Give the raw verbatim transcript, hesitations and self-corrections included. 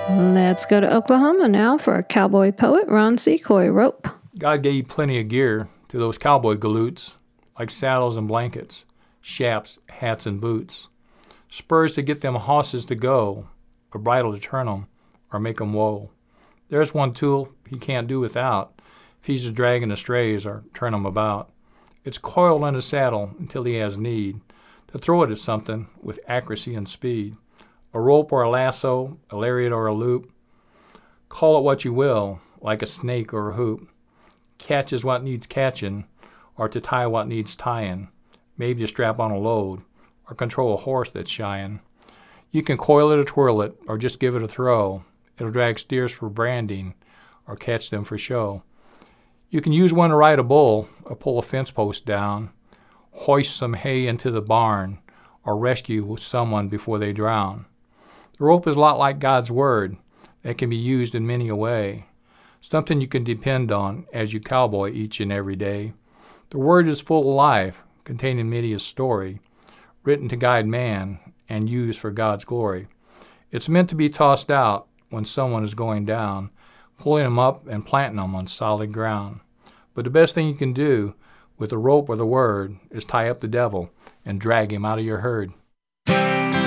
Let's go to Oklahoma now for a cowboy poet, Ron Secoy. Rope. God gave plenty of gear to those cowboy galoots, like saddles and blankets, chaps, hats, and boots, spurs to get them hosses to go, a bridle to turn 'em, or make 'em woe. There's one tool he can't do without, if he's a dragging the strays or turn 'em about. It's coiled on his saddle until he has need to throw it at something with accuracy and speed. A rope or a lasso, a lariat or a loop, call it what you will, like a snake or a hoop. Catches what needs catching, or to tie what needs tying, maybe to strap on a load, or control a horse that's shying. You can coil it or twirl it, or just give it a throw. It'll drag steers for branding, or catch them for show. You can use one to ride a bull, or pull a fence post down, hoist some hay into the barn, or rescue someone before they drown. The rope is a lot like God's Word that can be used in many a way, something you can depend on as you cowboy each and every day. The Word is full of life, containing many a story, written to guide man and used for God's glory. It's meant to be tossed out when someone is going down, pulling them up and planting them on solid ground. But the best thing you can do with the rope or the Word is tie up the devil and drag him out of your herd.